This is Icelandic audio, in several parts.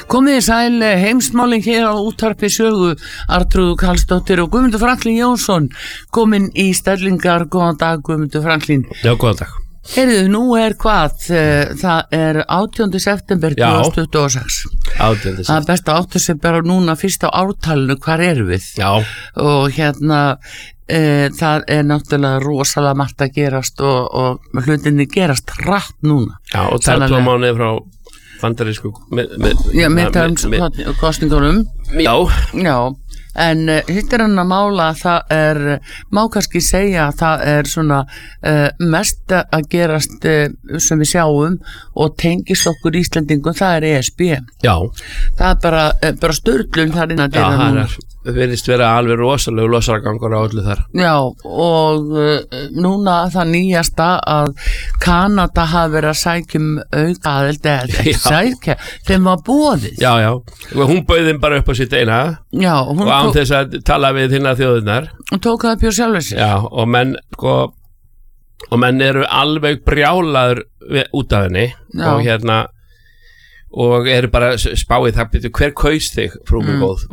Komið sæl, heimsmálin hér á útvarpi Sögu, Arnþrúður Karlsdóttir og Guðmundur Franklín Jónsson komin í stellingar. Góðan dag, Guðmundur Franklín. Já, góðan dag. Heyrðu, nú hvað? Það 18. september 2026. 18. september. Það er best að átta sig bara núna fyrst á ártalinu, hvar erum við? Já. Og það er náttúrulega rosalega margt að gerast og hlutinni gerast hratt núna. Já, og það er 2 mánuði frá bandarísku kosningunum. Já, en hitt er hann að mála að það má kannski segja að það er svona mest að gerast sem við sjáum og tengist okkur Íslendingum, það er ESB. Já. Það er bara sturlun þar innan til það núna. Það verðist vera alveg rosalega losaragangur á öllu þar. Já, og núna það nýjasta að Kanada hafi verið að sækjum aukaaðild þeim var boðið. Já, hún bauð þeim bara upp á sitt eina. Já, og án þess að tala við hinna þjóðirnar. Hún tók það upp hjá sjálfur sér. Já, og menn eru alveg brjálaður út af henni. Já. Og eru bara spáið það betur hver kaus þig, frú minn góð.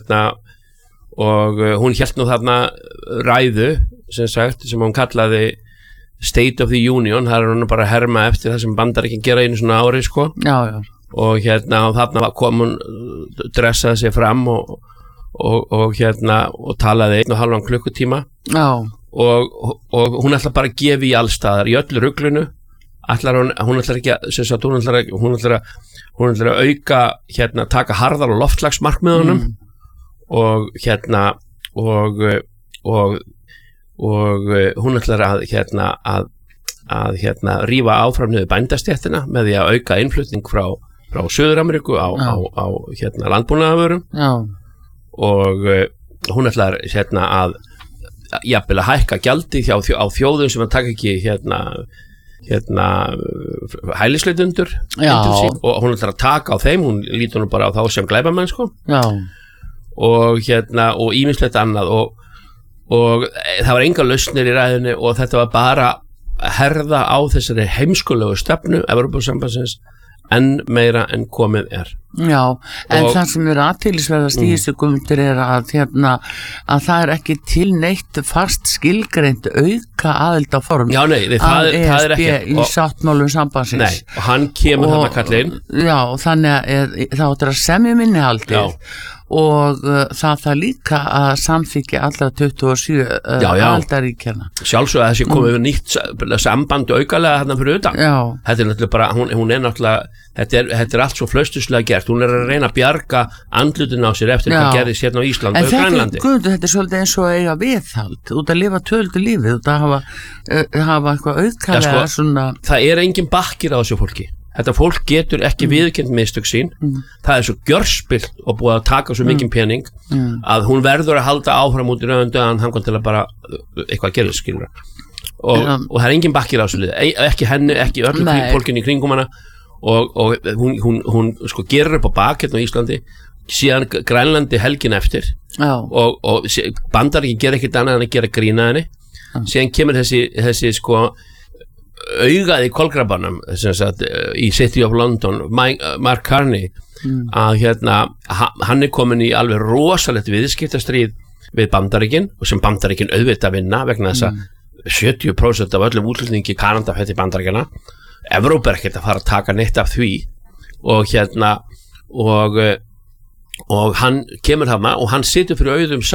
Og hún hélt nú þarna ræðu sem hún kallaði State of the Union. Það hún bara að herma eftir það sem Bandaríkin gera einu svona ári sko. Já. Og þarna kom hún, dressaði sig fram og talaði 1,5 klukkutíma. Já. Og hún ætla bara að gefa í allstaðar í öllu ruglunu. Hún ætlar ekki að hún ætlar að auka taka harðar og loftslagsmarkmiðunum. Og hún ætlar að rífa áfram niður bændastéttina með því að auka innflutning frá Suður-Ameríku á landbúnaðarvörum. Já. Og hún ætlar að jafnvel að hækka gjaldið á þjóðum sem að taka ekki hælisleitundur og hún ætlar að taka á þeim, hún lítur nú bara á þá sem glæpamenn sko. Já. Og ýmislegt annað og það var enga lausnir í ræðunni og þetta var bara að herða á þessari heimskulegu stefnu Evrópusambandsins enn meira en komið er. Já, en það sem athyglisverðast í þessu Guðmundur að það ekki til neitt fast skilgreint auka aðild á form. Já, nei, það er ekki í sáttmálum sambandsins. Nei, og hann kemur þarna kallinn. Já, og þannig að það áttur að semja minnihaldið. Og það líka að samþykja alla 27 aðildarríkjanna. Sjálfsög að þessi komið við nýtt samband aukalega þarna fyrir utan. Já. Þetta er náttúrulega bara, hún er náttúrulega, þetta er allt svo flaustuslega gert. Hún er að reyna að bjarga andlutin á sér eftir hvað gerðist hérna á Íslandi og Grænlandi. En þetta er svolítið eins og að eiga viðhald, út að lifa töldu lífið, út að hafa eitthvað aukalega svona. Það er engin bakkir á þessu fólki. Þetta fólk getur ekki viðurkennt mistök sín. Það er svo gjörspilt og búið að taka svo mikinn pening að hún verður að halda áfram út í rauðan döðan hangan til að bara eitthvað gerður skilur. Og það er engin bakkir á þessu lið, ekki henni, ekki öllu fólkinu í kringum hana og hún sko gerir upp á bak hérna á Íslandi, síðan Grænlandi helgin eftir og Bandaríkin gera ekkert annað en að gera grína henni. Síðan kemur þessi sko augaði kolkrabanum í City of London, Mark Carney að hann er komin í alveg rosalegt viðskiptastríð við Bandaríkin og sem Bandaríkin auðvitað vinna vegna þess að 70% af öllum útlutningi Kanada fætti Bandaríkjana. Evrópa er ekkert að fara að taka neitt af því og hann kemur þarna og hann situr fyrir auðum